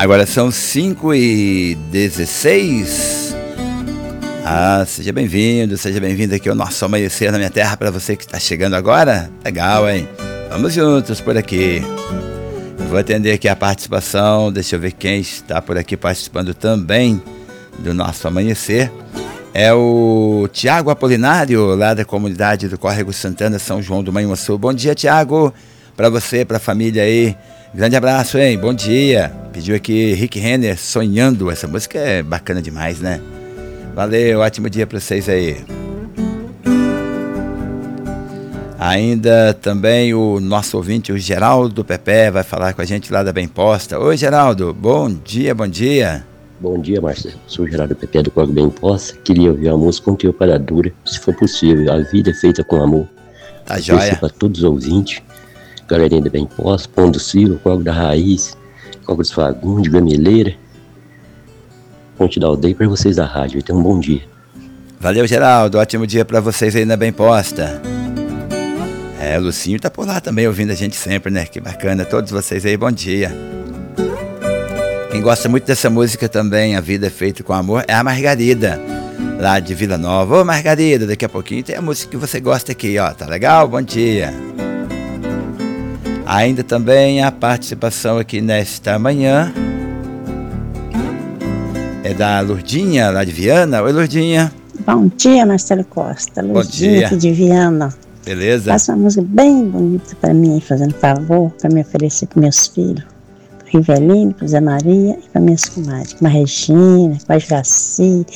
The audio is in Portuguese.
Agora são 5h16. Seja bem-vindo, seja bem-vindo aqui ao nosso Amanhecer na Minha Terra. Para você que está chegando agora, legal, hein? Vamos juntos por aqui. Eu vou atender aqui a participação. Deixa eu ver quem está por aqui participando também do nosso Amanhecer. É o Tiago Apolinário, lá da comunidade do Córrego Santana, São João do Manhuaçu. Bom dia, Tiago, para você, para a família aí. Grande abraço, hein? Bom dia. Pediu aqui Rick Renner, Sonhando. Essa música é bacana demais, né? Valeu, ótimo dia para vocês aí. Ainda também o nosso ouvinte, o Geraldo Pepé, vai falar com a gente lá da Bem Posta. Oi, Geraldo, bom dia, bom dia. Bom dia, Marcelo. Sou o Geraldo Pepé do Córrego Bem Posta. Queria ouvir a música Com Teu Para Dura, se for possível. A vida é feita com amor. Tá joia. Para todos os ouvintes, galerinha da Bem Posta, Pão do Ciro, Córrego da Raiz, Córrego dos Fagundes, Gameleira, Ponte da Aldeia, para vocês da rádio. Tenham um bom dia. Valeu, Geraldo. Ótimo dia para vocês aí na Bem Posta. O Lucinho tá por lá também ouvindo a gente sempre, né? Que bacana. Todos vocês aí, bom dia. Quem gosta muito dessa música também, A Vida é Feita com Amor, é a Margarida, lá de Vila Nova. Ô, Margarida, daqui a pouquinho tem a música que você gosta aqui, ó. Tá legal? Bom dia. Ainda também a participação aqui nesta manhã é da Lourdinha, lá de Viana. Oi, Lourdinha. Bom dia, Marcelo Costa. Lourdinha aqui de Viana. Beleza? Faça uma música bem bonita para mim, fazendo favor, para me oferecer para meus filhos. Para o Rivelino, para o Zé Maria e para minhas comadres. Com a Regina, com a Jaci,